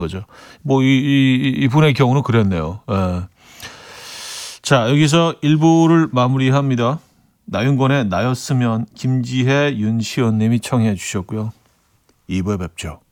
거죠. 뭐 이분의 경우는 그랬네요. 예. 자, 여기서 1부를 마무리합니다. 나윤권의 나였으면 김지혜, 윤시연 님이 청해 주셨고요. 2부에 뵙죠.